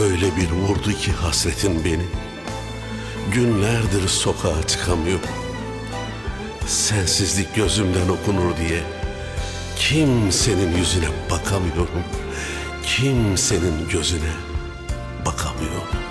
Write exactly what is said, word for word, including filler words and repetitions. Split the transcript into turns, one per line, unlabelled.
Öyle bir vurdu ki hasretin beni. Günlerdir sokağa çıkamıyorum. Sensizlik gözümden okunur diye kimsenin yüzüne bakamıyorum. Kimsenin gözüne bakamıyorum.